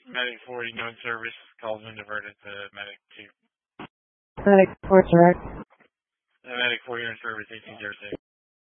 Medic 40, known service. Call's been diverted to Medic 2. Medic 4 direct. Medic 40, known service, 1806.